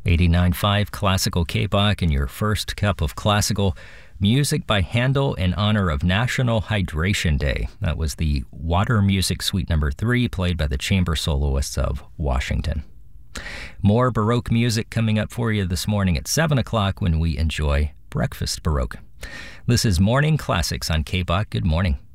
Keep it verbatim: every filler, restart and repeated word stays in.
eighty-nine point five Classical K-Bach and your first cup of classical music by Handel in honor of National Hydration Day. That was the Water Music Suite number three, played by the Chamber Soloists of Washington. More Baroque music coming up for you this morning at seven o'clock when we enjoy Breakfast Baroque. This is Morning Classics on K-Bach. Good morning.